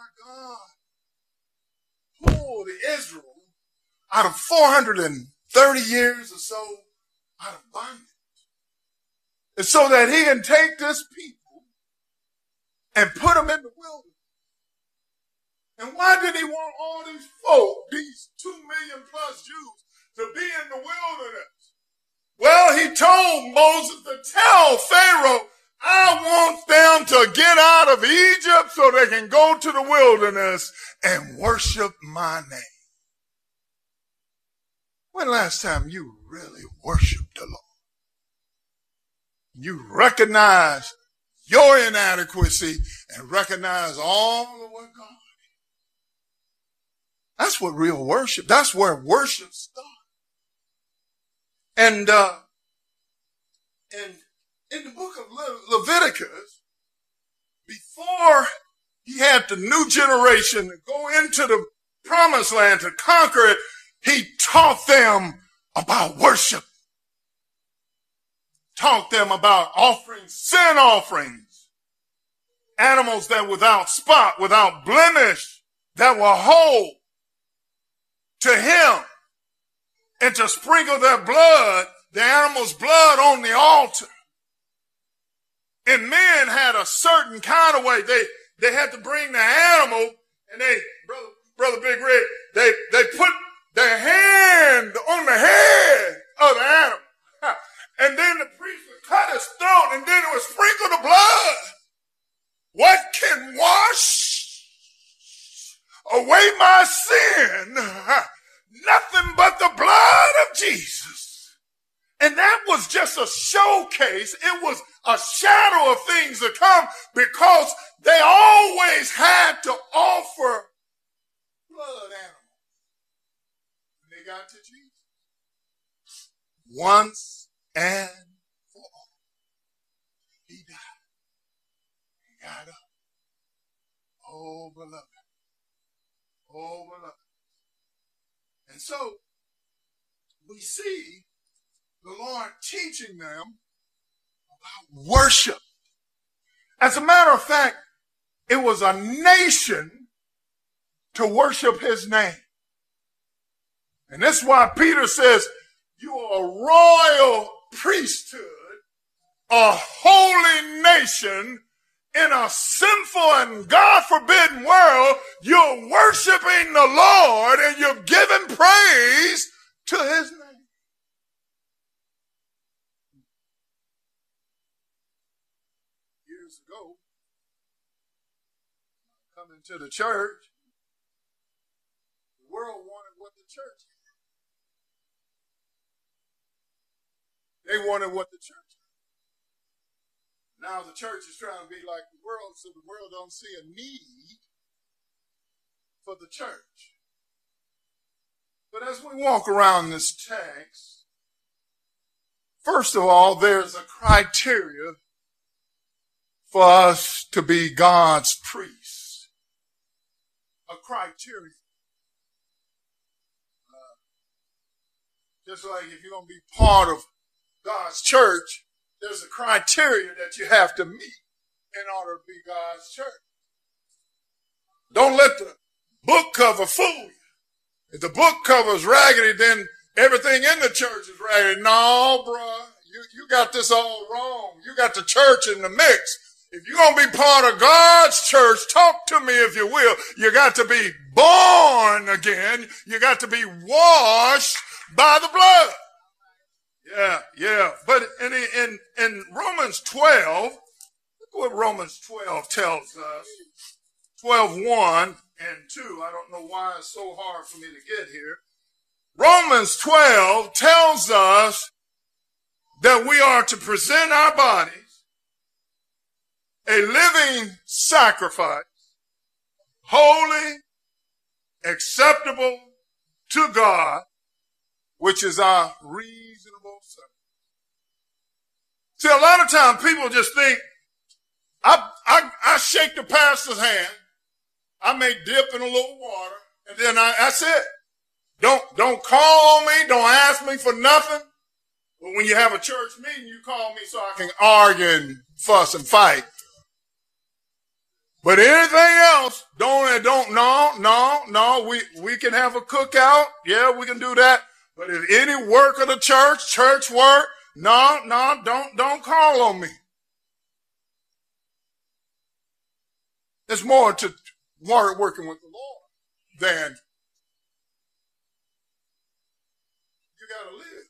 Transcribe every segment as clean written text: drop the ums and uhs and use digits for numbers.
God pulled Israel out of 430 years or so out of bondage. And so that he can take this people and put them in the wilderness. And why did he want all these folk, these 2 million plus Jews, to be in the wilderness? Well, he told Moses to tell Pharaoh, I want them to get out of Egypt so they can go to the wilderness and worship my name. When last time you really worshiped the Lord? You recognize your inadequacy and recognize all of what God is. That's what real worship, that's where worship starts. And in the book of Leviticus, before he had the new generation to go into the promised land to conquer it, he taught them about worship. Taught them about offering sin offerings, animals that were without spot, without blemish, that were whole to him, and to sprinkle their blood, the animal's blood, on the altar. And men had a certain kind of way. They had to bring the animal, and Brother Big Red, they put their hand on the head of the animal. And then the priest would cut his throat, and then it would sprinkle the blood. What can wash away my sin? Nothing but the blood of Jesus. And that was just a showcase. It was a shadow of things to come, because they always had to offer blood animals when they got to Jesus. Once and for all. He died. He got up. Oh, beloved. Oh, beloved. And so we see the Lord teaching them about worship. As a matter of fact, it was a nation to worship his name. And that's why Peter says, you are a royal priesthood, a holy nation in a sinful and God-forbidden world. You're worshiping the Lord and you're giving praise to his name. Years ago, coming to the church, the world wanted what the church had. They wanted what the church had. Now the church is trying to be like the world, so the world don't see a need for the church. But as we walk around this text, first of all, there's a criteria for us to be God's priests. A criteria. Just like if you're going to be part of God's church, there's a criteria that you have to meet in order to be God's church. Don't let the book cover fool you. If the book cover is raggedy, then everything in the church is raggedy. No, bruh, you got this all wrong. You got the church in the mix. If you're going to be part of God's church, talk to me if you will. You got to be born again. You got to be washed by the blood. Yeah. But in Romans 12, look what Romans 12 tells us. 12:1 and 2. I don't know why it's so hard for me to get here. Romans 12 tells us that we are to present our bodies a living sacrifice, holy, acceptable to God, which is our reasonable service. See, a lot of times people just think, I shake the pastor's hand, I may dip in a little water, and then that's it. Don't call me, don't ask me for nothing. But when you have a church meeting, you call me so I can argue and fuss and fight. But anything else, no, we can have a cookout. Yeah, we can do that. But if any work of the church work, no, don't call on me. There's more to working with the Lord than you got to live.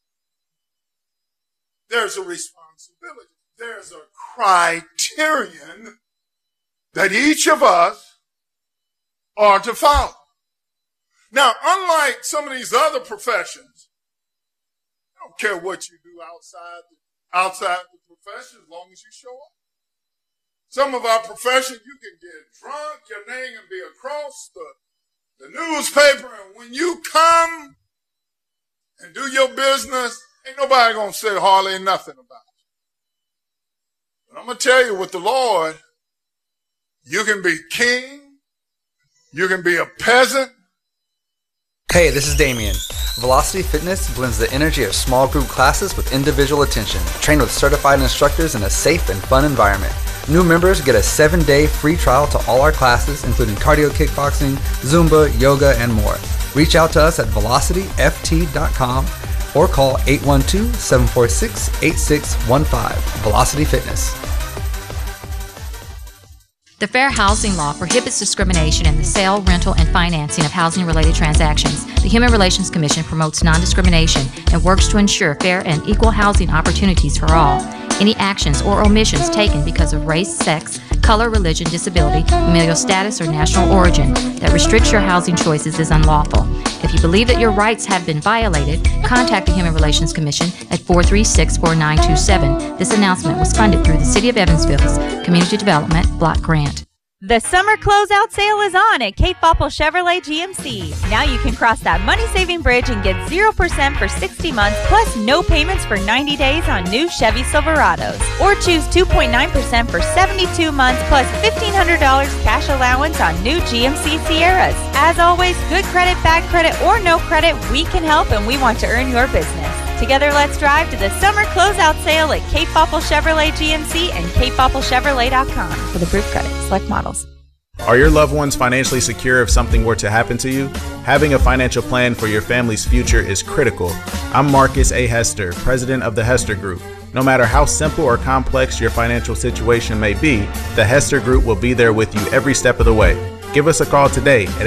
There's a responsibility. There's a criterion that each of us are to follow. Now, unlike some of these other professions, I don't care what you do outside the profession as long as you show up. Some of our profession, you can get drunk, your name can be across the newspaper, and when you come and do your business, ain't nobody gonna say hardly nothing about it. But I'm gonna tell you, with the Lord, you can be king, you can be a peasant. Hey, this is Damien. Velocity Fitness blends the energy of small group classes with individual attention, trained with certified instructors in a safe and fun environment. New members get a 7-day free trial to all our classes, including cardio kickboxing, Zumba, yoga, and more. Reach out to us at velocityft.com or call 812-746-8615. Velocity Fitness. The Fair Housing Law prohibits discrimination in the sale, rental, and financing of housing-related transactions. The Human Relations Commission promotes non-discrimination and works to ensure fair and equal housing opportunities for all. Any actions or omissions taken because of race, sex, color, religion, disability, familial status, or national origin that restricts your housing choices is unlawful. If you believe that your rights have been violated, contact the Human Relations Commission at 436-4927. This announcement was funded through the City of Evansville's Community Development Block Grant. The summer closeout sale is on at Cape Popple Chevrolet GMC. Now you can cross that money-saving bridge and get 0% for 60 months, plus no payments for 90 days on new Chevy Silverados. Or choose 2.9% for 72 months, plus $1,500 cash allowance on new GMC Sierras. As always, good credit, bad credit, or no credit, we can help and we want to earn your business. Together, let's drive to the summer closeout sale at Cape Popple Chevrolet GMC and CapePoppleChevrolet.com for the proof credit. Select models. Are your loved ones financially secure if something were to happen to you? Having a financial plan for your family's future is critical. I'm Marcus A. Hester, president of the Hester Group. No matter how simple or complex your financial situation may be, the Hester Group will be there with you every step of the way. Give us a call today at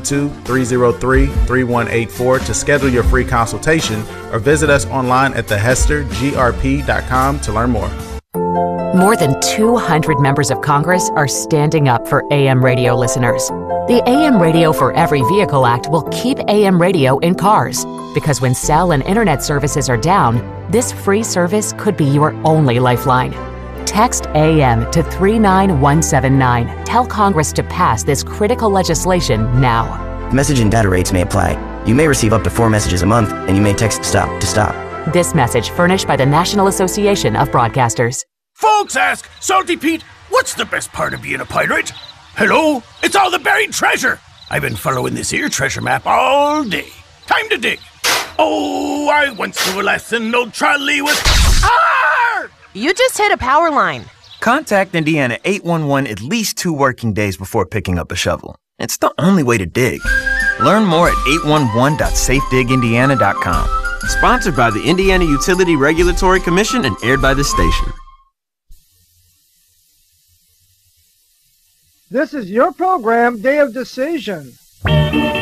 812-303-3184 to schedule your free consultation, or visit us online at thehestergrp.com to learn more. More than 200 members of Congress are standing up for AM radio listeners. The AM Radio for Every Vehicle Act will keep AM radio in cars, because when cell and internet services are down, this free service could be your only lifeline. Text AM to 39179. Tell Congress to pass this critical legislation now. Message and data rates may apply. You may receive up to 4 messages a month, and you may text STOP to stop. This message furnished by the National Association of Broadcasters. Folks ask, Salty Pete, what's the best part of being a pirate? Hello? It's all the buried treasure. I've been following this here treasure map all day. Time to dig. Oh, I once knew a lesson, old Charlie was... Arr! You just hit a power line. Contact Indiana 811 at least 2 working days before picking up a shovel. It's the only way to dig. Learn more at 811.safedigindiana.com. Sponsored by the Indiana Utility Regulatory Commission and aired by this station. This is your program, Day of Decision.